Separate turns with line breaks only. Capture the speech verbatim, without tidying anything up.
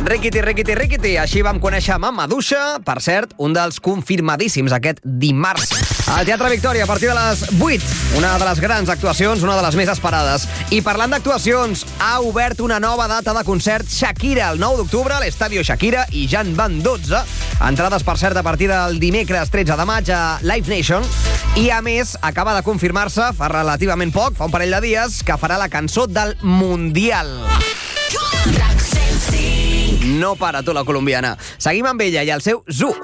Riquiti, riquiti, riquiti. Així vam conèixer Mamaduixa, per cert, un dels confirmadíssims aquest dimarts. Al Teatre Victòria, a partir de les vuit, una de les grans actuacions, una de les més esperades. I parlant d'actuacions, ha obert una nova data de concert Shakira, el nou d'octubre, a l'Estadio Shakira, i ja en van dotze. Entrades, per cert, a partir del dimecres tretze de maig a Live Nation. I, a més, acaba de confirmar-se, fa relativament poc, fa un parell de dies, que farà la cançó del Mundial. No para, tu, la colombiana. Seguim amb ella i el seu Zoo.